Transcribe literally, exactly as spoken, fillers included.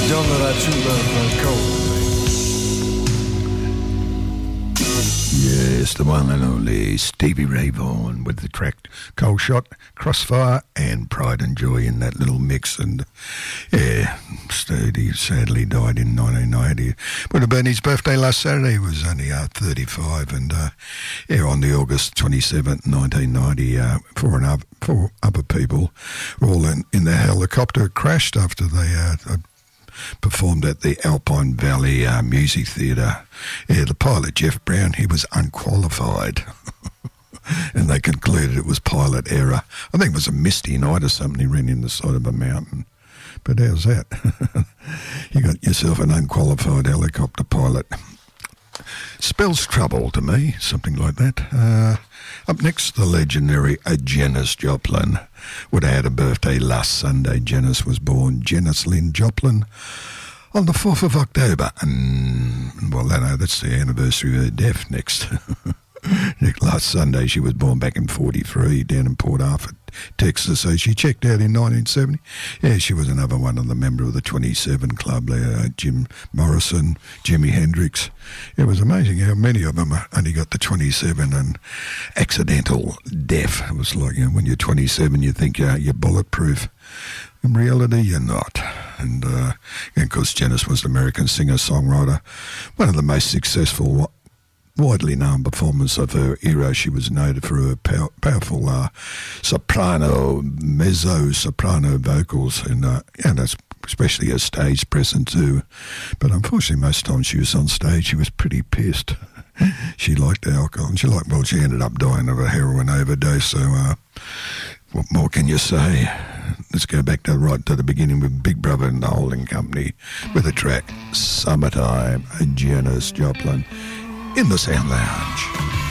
Don't let our true love run cold. Yes, the one and only Stevie Ray Vaughan with the track Cold Shot, Crossfire and Pride and Joy in that little mix. And yeah, Stevie sadly died in nineteen ninety. Would have been his birthday last Saturday. He was only uh, thirty-five. And uh, yeah, on the August twenty-seventh, nineteen ninety, uh, four, and other, four other people were all in, in their helicopter crashed after they uh, performed at the Alpine Valley uh, Music Theatre. Yeah, the pilot, Jeff Brown, he was unqualified. And they concluded it was pilot error. I think it was a misty night or something. He ran in the side of a mountain. But how's that? You got yourself an unqualified helicopter pilot. Spells trouble to me, something like that. Uh, up next, the legendary Janis Joplin would have had a birthday last Sunday. Janis was born Janis Lynn Joplin on the fourth of October. And, well, I know that's the anniversary of her death next. Last Sunday, she was born back in forty-three down in Port Arthur, Texas. So she checked out in nineteen seventy. Yeah, she was another one of the member of the twenty-seven Club there, uh, Jim Morrison, Jimi Hendrix. It was amazing how many of them only got the twenty-seven and accidental death. It was like, you know, when you're twenty-seven, you think uh, you're bulletproof. In reality, you're not. And, uh, and of course, Janis was an American singer-songwriter, one of the most successful, widely known performance of her era. She was noted for her pow- powerful uh, soprano, mezzo-soprano vocals, and uh, yeah, that's especially her stage presence too. But unfortunately, most times she was on stage, she was pretty pissed. She liked alcohol, and she liked, well, she ended up dying of a heroin overdose. So, uh, what more can you say? Let's go back to right to the beginning with Big Brother and the Holding Company with the track "Summertime," Janis Joplin in the Sound Lounge.